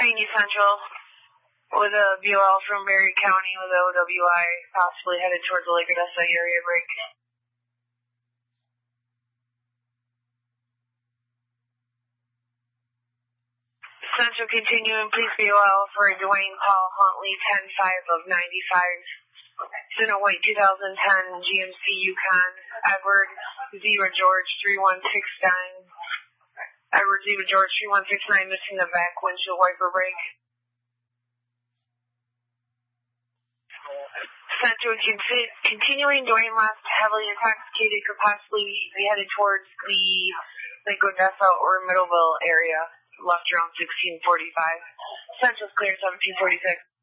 Union Central with a BOL from Berry County with a OWI, possibly headed towards the Lake Odessa area break. Central continuing, please BOL for Dwayne Paul Huntley, 10-5 of 95. Center White 2010 GMC Yukon. Edward Zebra George 3169. Edward Zebra George 3169 missing the back windshield wiper brake. Central continuing, Dwayne left heavily intoxicated, could possibly be headed towards the Lake Odessa or Middleville area. Left around 1645. Central's clear 1746.